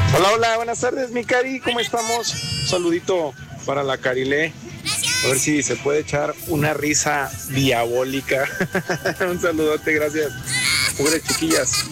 Hola, hola, buenas tardes, mi Cari, ¿cómo estamos? Un saludito para la Carilé. A ver si se puede echar una risa diabólica. Un saludote, gracias. Pobres chiquillas.